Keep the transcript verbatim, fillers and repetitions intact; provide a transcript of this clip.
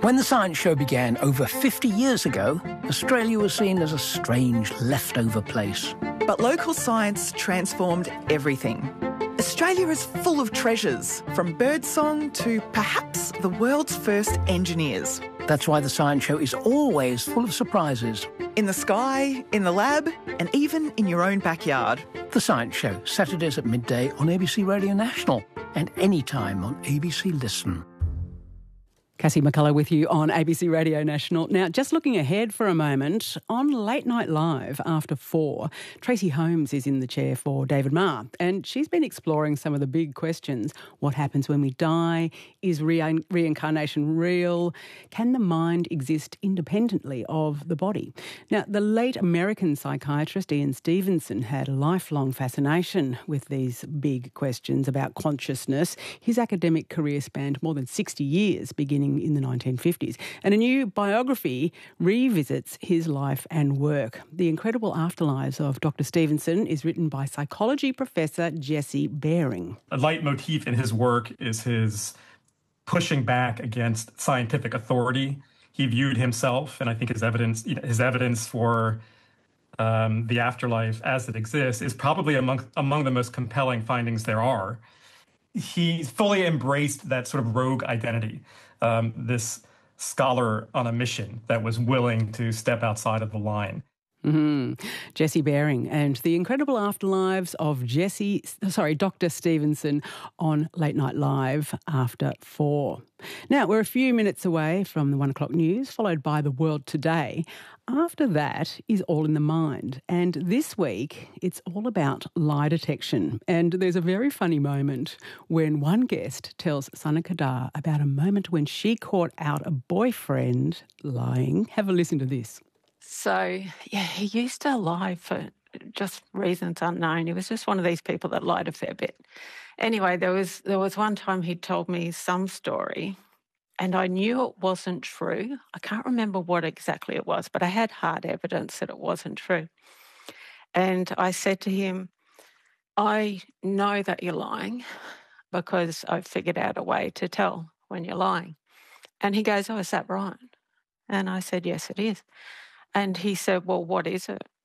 When the Science Show began over fifty years ago, Australia was seen as a strange leftover place. But local science transformed everything. Australia is full of treasures, from birdsong to perhaps the world's first engineers. That's why the Science Show is always full of surprises. In the sky, in the lab, and even in your own backyard. The Science Show, Saturdays at midday on A B C Radio National and anytime on A B C Listen. Cassie McCullough with you on A B C Radio National. Now, just looking ahead for a moment, on Late Night Live after four, Tracy Holmes is in the chair for David Marr, and she's been exploring some of the big questions. What happens when we die? Is re- reincarnation real? Can the mind exist independently of the body? Now, the late American psychiatrist Ian Stevenson had a lifelong fascination with these big questions about consciousness. His academic career spanned more than sixty years, beginning in the nineteen fifties, and a new biography revisits his life and work. The Incredible Afterlives of Doctor Stevenson is written by psychology professor Jesse Bering. A leitmotif in his work is his pushing back against scientific authority. He viewed himself, and I think his evidence, his evidence for um, the afterlife as it exists is probably among among the most compelling findings there are. He fully embraced that sort of rogue identity. Um, this scholar on a mission that was willing to step outside of the line. Mm-hmm. Jesse Bering and The Incredible Afterlives of Jesse, sorry, Doctor Stevenson on Late Night Live after four. Now, we're a few minutes away from the one o'clock news, followed by The World Today. After that is All in the Mind. And this week, it's all about lie detection. And there's a very funny moment when one guest tells Sana Kadar about a moment when she caught out a boyfriend lying. Have a listen to this. So, yeah, he used to lie for just reasons unknown. He was just one of these people that lied a fair bit. Anyway, there was there was one time he told me some story and I knew it wasn't true. I can't remember what exactly it was, but I had hard evidence that it wasn't true. And I said to him, I know that you're lying because I've figured out a way to tell when you're lying. And he goes, oh, is that right? And I said, yes, it is. And he said, well, what is it?